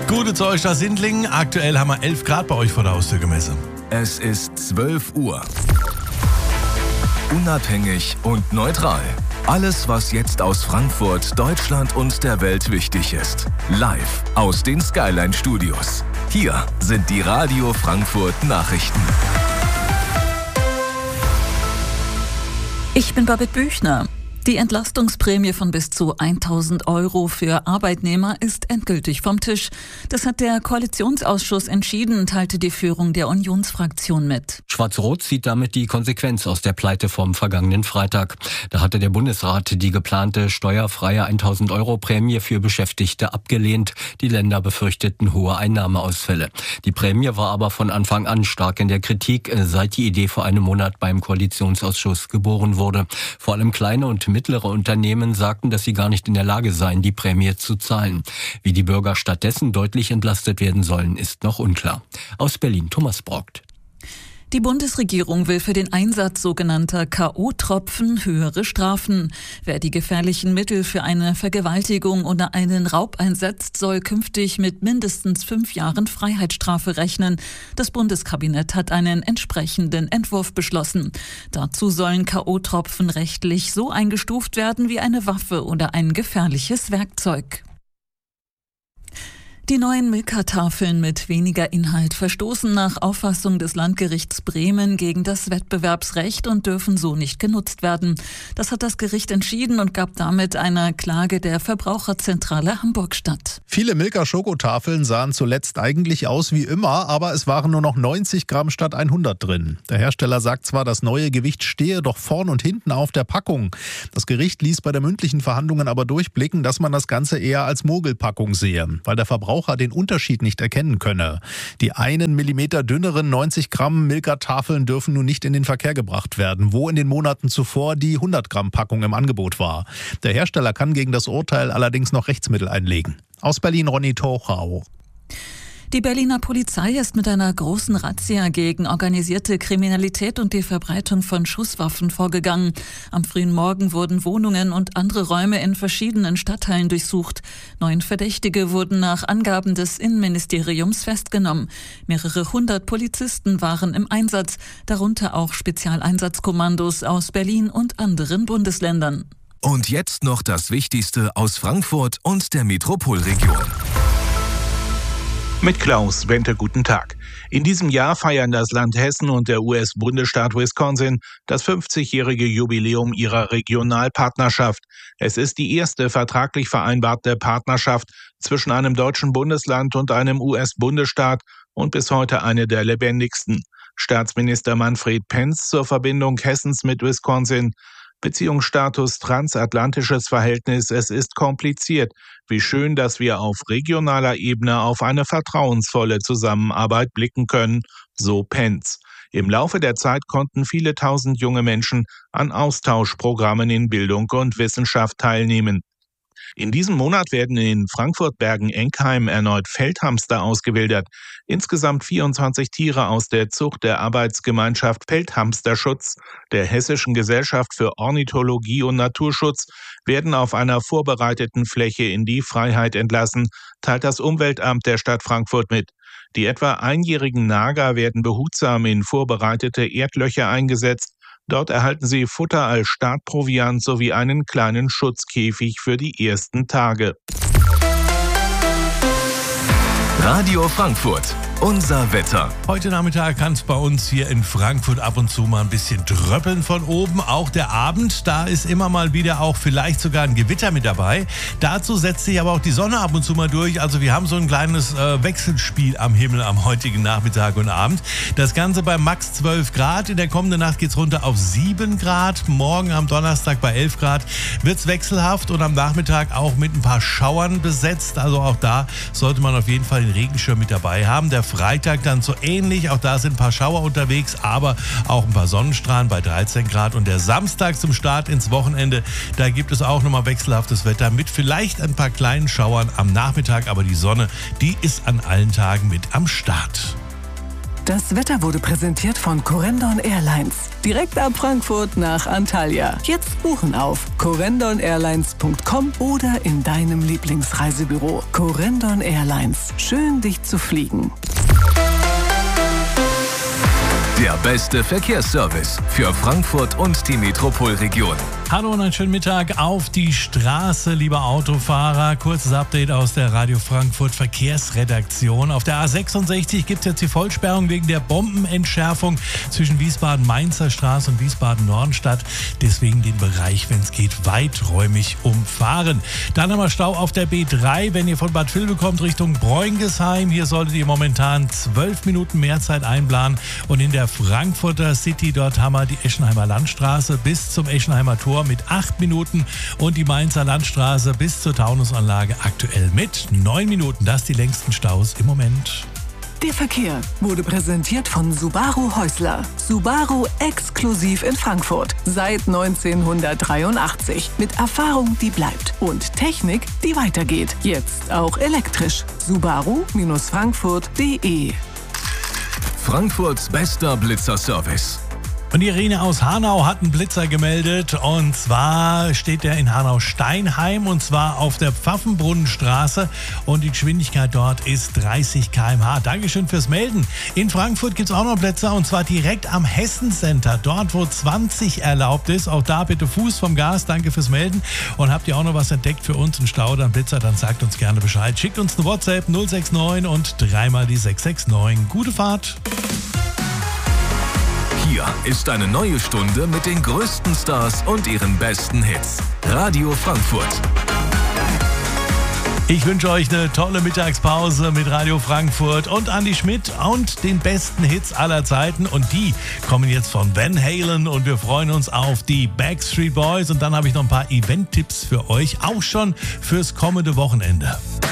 Gute zu euch, das Sindlingen. Aktuell haben wir 11 Grad bei euch vor der Haustür gemessen. Es ist 12 Uhr. Unabhängig und neutral. Alles, was jetzt aus Frankfurt, Deutschland und der Welt wichtig ist. Live aus den Skyline Studios. Hier sind die Radio Frankfurt Nachrichten. Ich bin Babette Büchner. Die Entlastungsprämie von bis zu 1.000 € für Arbeitnehmer ist endgültig vom Tisch. Das hat der Koalitionsausschuss entschieden, teilte die Führung der Unionsfraktion mit. Schwarz-Rot zieht damit die Konsequenz aus der Pleite vom vergangenen Freitag. Da hatte der Bundesrat die geplante steuerfreie 1.000 € Prämie für Beschäftigte abgelehnt. Die Länder befürchteten hohe Einnahmeausfälle. Die Prämie war aber von Anfang an stark in der Kritik, seit die Idee vor einem Monat beim Koalitionsausschuss geboren wurde. Vor allem kleine und mittlere Unternehmen sagten, dass sie gar nicht in der Lage seien, die Prämie zu zahlen. Wie die Bürger stattdessen deutlich entlastet werden sollen, ist noch unklar. Aus Berlin, Thomas Brockt. Die Bundesregierung will für den Einsatz sogenannter K.O.-Tropfen höhere Strafen. Wer die gefährlichen Mittel für eine Vergewaltigung oder einen Raub einsetzt, soll künftig mit mindestens 5 Jahren Freiheitsstrafe rechnen. Das Bundeskabinett hat einen entsprechenden Entwurf beschlossen. Dazu sollen K.O.-Tropfen rechtlich so eingestuft werden wie eine Waffe oder ein gefährliches Werkzeug. Die neuen Milka-Tafeln mit weniger Inhalt verstoßen nach Auffassung des Landgerichts Bremen gegen das Wettbewerbsrecht und dürfen so nicht genutzt werden. Das hat das Gericht entschieden und gab damit einer Klage der Verbraucherzentrale Hamburg statt. Viele Milka-Schokotafeln sahen zuletzt eigentlich aus wie immer, aber es waren nur noch 90 Gramm statt 100 drin. Der Hersteller sagt zwar, das neue Gewicht stehe doch vorn und hinten auf der Packung. Das Gericht ließ bei der mündlichen Verhandlungen aber durchblicken, dass man das Ganze eher als Mogelpackung sehe, weil der Verbraucher den Unterschied nicht erkennen könne. Die 1 Millimeter dünneren 90 Gramm Milka-Tafeln dürfen nun nicht in den Verkehr gebracht werden, wo in den Monaten zuvor die 100 Gramm Packung im Angebot war. Der Hersteller kann gegen das Urteil allerdings noch Rechtsmittel einlegen. Aus Berlin Ronny Tochau. Die Berliner Polizei ist mit einer großen Razzia gegen organisierte Kriminalität und die Verbreitung von Schusswaffen vorgegangen. Am frühen Morgen wurden Wohnungen und andere Räume in verschiedenen Stadtteilen durchsucht. 9 Verdächtige wurden nach Angaben des Innenministeriums festgenommen. Mehrere hundert Polizisten waren im Einsatz, darunter auch Spezialeinsatzkommandos aus Berlin und anderen Bundesländern. Und jetzt noch das Wichtigste aus Frankfurt und der Metropolregion. Mit Klaus Wente, guten Tag. In diesem Jahr feiern das Land Hessen und der US-Bundesstaat Wisconsin das 50-jährige Jubiläum ihrer Regionalpartnerschaft. Es ist die erste vertraglich vereinbarte Partnerschaft zwischen einem deutschen Bundesland und einem US-Bundesstaat und bis heute eine der lebendigsten. Staatsminister Manfred Pence zur Verbindung Hessens mit Wisconsin. Beziehungsstatus transatlantisches Verhältnis, es ist kompliziert. Wie schön, dass wir auf regionaler Ebene auf eine vertrauensvolle Zusammenarbeit blicken können, so Pence. Im Laufe der Zeit konnten viele tausend junge Menschen an Austauschprogrammen in Bildung und Wissenschaft teilnehmen. In diesem Monat werden in Frankfurt-Bergen-Enkheim erneut Feldhamster ausgewildert. Insgesamt 24 Tiere aus der Zucht der Arbeitsgemeinschaft Feldhamsterschutz der Hessischen Gesellschaft für Ornithologie und Naturschutz werden auf einer vorbereiteten Fläche in die Freiheit entlassen, teilt das Umweltamt der Stadt Frankfurt mit. Die etwa einjährigen Nager werden behutsam in vorbereitete Erdlöcher eingesetzt. Dort erhalten sie Futter als Startproviant sowie einen kleinen Schutzkäfig für die ersten Tage. Radio Frankfurt, unser Wetter. Heute Nachmittag kann es bei uns hier in Frankfurt ab und zu mal ein bisschen tröppeln von oben. Auch der Abend, da ist immer mal wieder auch vielleicht sogar ein Gewitter mit dabei. Dazu setzt sich aber auch die Sonne ab und zu mal durch. Also wir haben so ein kleines Wechselspiel am Himmel am heutigen Nachmittag und Abend. Das Ganze bei max 12 Grad. In der kommenden Nacht geht es runter auf 7 Grad. Morgen am Donnerstag bei 11 Grad wird es wechselhaft und am Nachmittag auch mit ein paar Schauern besetzt. Also auch da sollte man auf jeden Fall den Regenschirm mit dabei haben. Der Freitag dann so ähnlich. Auch da sind ein paar Schauer unterwegs, aber auch ein paar Sonnenstrahlen bei 13 Grad. Und der Samstag zum Start ins Wochenende, da gibt es auch nochmal wechselhaftes Wetter mit vielleicht ein paar kleinen Schauern am Nachmittag. Aber die Sonne, die ist an allen Tagen mit am Start. Das Wetter wurde präsentiert von Corendon Airlines. Direkt ab Frankfurt nach Antalya. Jetzt buchen auf corendonairlines.com oder in deinem Lieblingsreisebüro. Corendon Airlines. Schön, dich zu fliegen. Der beste Verkehrsservice für Frankfurt und die Metropolregion. Hallo und einen schönen Mittag auf die Straße, liebe Autofahrer. Kurzes Update aus der Radio Frankfurt Verkehrsredaktion. Auf der A66 gibt es jetzt die Vollsperrung wegen der Bombenentschärfung zwischen Wiesbaden-Mainzer Straße und Wiesbaden-Nordenstadt. Deswegen den Bereich, wenn es geht, weiträumig umfahren. Dann haben wir Stau auf der B3, wenn ihr von Bad Vilbel kommt Richtung Bräungesheim. Hier solltet ihr momentan 12 Minuten mehr Zeit einplanen. Und in der Frankfurter City, dort haben wir die Eschenheimer Landstraße bis zum Eschenheimer Tor mit 8 Minuten und die Mainzer Landstraße bis zur Taunusanlage aktuell mit 9 Minuten. Das die längsten Staus im Moment. Der Verkehr wurde präsentiert von Subaru Häusler. Subaru exklusiv in Frankfurt. Seit 1983. Mit Erfahrung, die bleibt. Und Technik, die weitergeht. Jetzt auch elektrisch. Subaru-Frankfurt.de. Frankfurts bester Blitzerservice. Und Irene aus Hanau hat einen Blitzer gemeldet und zwar steht der in Hanau-Steinheim und zwar auf der Pfaffenbrunnenstraße und die Geschwindigkeit dort ist 30 km/h. Dankeschön fürs Melden. In Frankfurt gibt es auch noch Blitzer und zwar direkt am Hessen-Center, dort wo 20 erlaubt ist. Auch da bitte Fuß vom Gas, danke fürs Melden. Und habt ihr auch noch was entdeckt für uns, einen Stau oder einen Blitzer, dann sagt uns gerne Bescheid. Schickt uns eine WhatsApp 069 und 3 die 669. Gute Fahrt! Hier ist eine neue Stunde mit den größten Stars und ihren besten Hits. Radio Frankfurt. Ich wünsche euch eine tolle Mittagspause mit Radio Frankfurt und Andi Schmidt und den besten Hits aller Zeiten. Und die kommen jetzt von Van Halen und wir freuen uns auf die Backstreet Boys. Und dann habe ich noch ein paar Event-Tipps für euch, auch schon fürs kommende Wochenende.